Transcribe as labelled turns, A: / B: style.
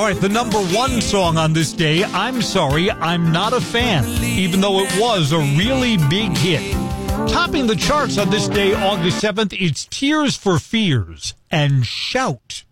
A: All right, the number one song on this day, I'm Sorry, I'm Not a Fan, even though it was a really big hit. Topping the charts on this day, August 7th, it's Tears for Fears and Shout.